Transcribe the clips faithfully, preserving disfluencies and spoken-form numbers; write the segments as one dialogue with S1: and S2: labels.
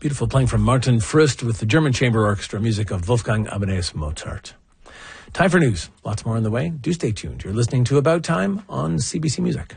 S1: Beautiful playing from Martin Frist with the German Chamber Orchestra, music of Wolfgang Amadeus Mozart. Time for news. Lots more on the way. Do stay tuned. You're listening to About Time on C B C Music.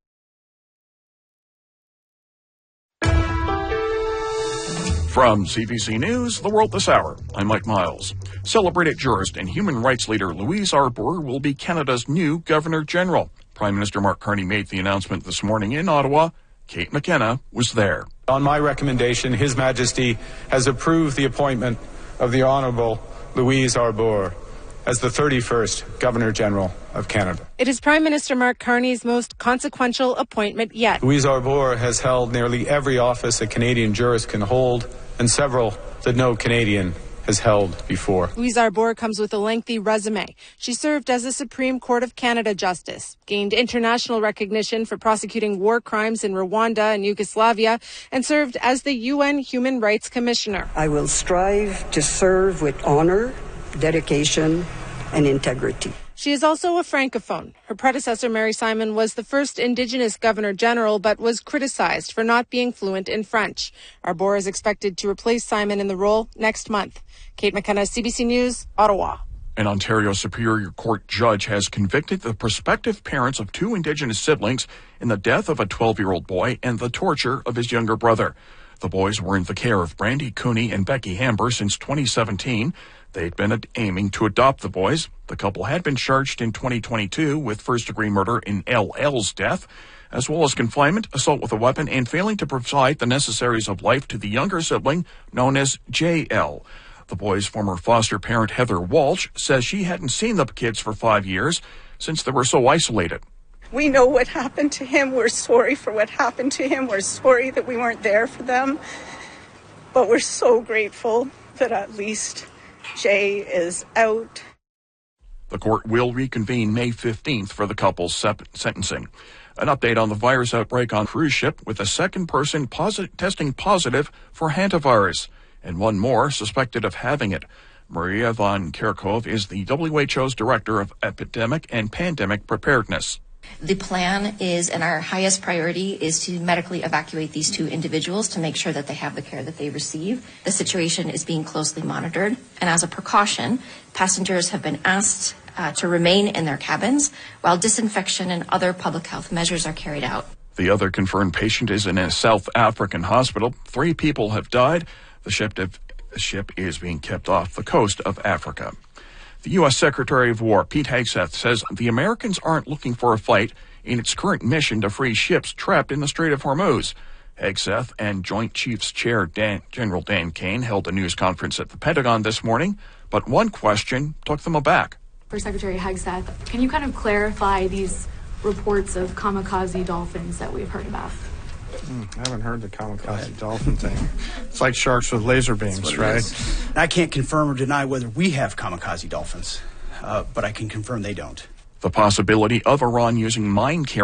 S2: From C B C News, The World This Hour, I'm Mike Miles. Celebrated jurist and human rights leader Louise Arbour will be Canada's new Governor-General. Prime Minister Mark Carney made the announcement this morning in Ottawa. Kate McKenna was there.
S3: On my recommendation, His Majesty has approved the appointment of the Honourable Louise Arbour as the thirty-first Governor-General of Canada.
S4: It is Prime Minister Mark Carney's most consequential appointment yet.
S3: Louise Arbour has held nearly every office a Canadian jurist can hold, and several that no Canadian has held before.
S4: Louise Arbour comes with a lengthy resume. She served as a Supreme Court of Canada justice, gained international recognition for prosecuting war crimes in Rwanda and Yugoslavia, and served as the U N Human Rights Commissioner.
S5: I will strive to serve with honor, dedication, and integrity.
S4: She is also a francophone. Her predecessor, Mary Simon, was the first Indigenous Governor-General, but was criticized for not being fluent in French. Arbour is expected to replace Simon in the role next month. Kate McKenna, C B C News, Ottawa.
S2: An Ontario Superior Court judge has convicted the prospective parents of two Indigenous siblings in the death of a twelve-year-old boy and the torture of his younger brother. The boys were in the care of Brandy Cooney and Becky Hamber since twenty seventeen. They'd been aiming to adopt the boys. The couple had been charged in twenty twenty-two with first-degree murder in L L's death, as well as confinement, assault with a weapon, and failing to provide the necessaries of life to the younger sibling known as J L. The boy's former foster parent, Heather Walsh, says she hadn't seen the kids for five years since they were so isolated.
S6: We know what happened to him. We're sorry for what happened to him. We're sorry that we weren't there for them. But we're so grateful that at least Jay is out.
S2: The court will reconvene May fifteenth for the couple's sep- sentencing. An update on the virus outbreak on cruise ship with a second person posit- testing positive for hantavirus and one more suspected of having it. Maria von Kerkhove is the W H O's Director of Epidemic and Pandemic Preparedness.
S7: The plan is, and our highest priority is to medically evacuate these two individuals to make sure that they have the care that they receive. The situation is being closely monitored, and as a precaution, passengers have been asked uh, to remain in their cabins while disinfection and other public health measures are carried out.
S2: The other confirmed patient is in a South African hospital. Three people have died. The ship, the ship is being kept off the coast of Africa. The U S Secretary of War, Pete Hegseth, says the Americans aren't looking for a fight in its current mission to free ships trapped in the Strait of Hormuz. Hegseth and Joint Chiefs Chair Dan, General Dan Kane held a news conference at the Pentagon this morning, but one question took them aback.
S8: For Secretary Hegseth, can you kind of clarify these reports of kamikaze dolphins that we've heard about?
S9: Mm, I haven't heard the kamikaze dolphin thing. It's like sharks with laser beams, right?
S10: I can't confirm or deny whether we have kamikaze dolphins, uh, but I can confirm they don't.
S2: The possibility of Iran using mine carriers